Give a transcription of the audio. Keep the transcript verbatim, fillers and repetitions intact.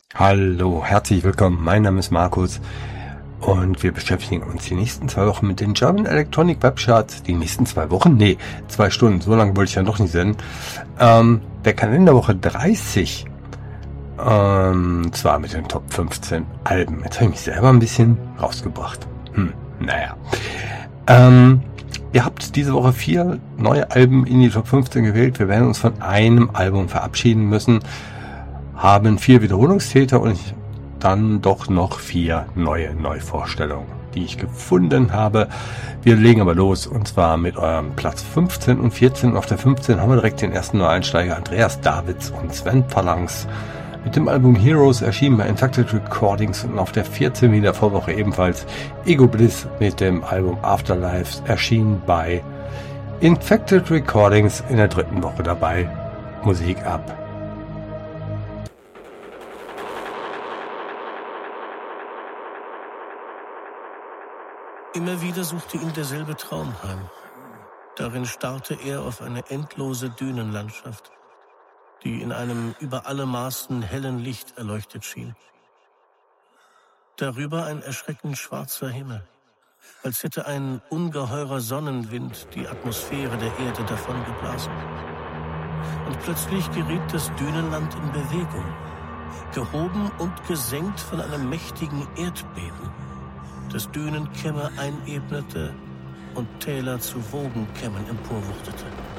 Hallo, herzlich willkommen. Mein Name ist Markus und wir beschäftigen uns die nächsten zwei Wochen mit den German Electronic Web Charts. Die nächsten zwei Wochen? Nee, zwei Stunden. So lange wollte ich ja doch nicht senden. Ähm, der Kalenderwoche dreißig. Ähm, zwar mit den Top fünfzehn Alben. Jetzt habe ich mich selber ein bisschen rausgebracht. Hm, naja. Ähm, ihr habt diese Woche vier neue Alben in die Top fünfzehn gewählt. Wir werden uns von einem Album verabschieden müssen. Haben vier Wiederholungstäter und dann doch noch vier neue Neuvorstellungen, die ich gefunden habe. Wir legen aber los und zwar mit eurem Platz fünfzehn und vierzehn. Auf der fünfzehn haben wir direkt den ersten Neueinsteiger Andreas Davids und Sven Phalanx mit dem Album Heroes, erschienen bei Infected Recordings, und auf der vierzehn wie in der Vorwoche ebenfalls Ego Bliss mit dem Album Afterlives, erschienen bei Infected Recordings, in der dritten Woche dabei. Musik ab. Immer wieder suchte ihn derselbe Traum heim. Darin starrte er auf eine endlose Dünenlandschaft, die in einem über alle Maßen hellen Licht erleuchtet schien. Darüber ein erschreckend schwarzer Himmel, als hätte ein ungeheurer Sonnenwind die Atmosphäre der Erde davongeblasen. Und plötzlich geriet das Dünenland in Bewegung, gehoben und gesenkt von einem mächtigen Erdbeben, das Dünenkämme einebnete und Täler zu Wogenkämmen emporwuchtete.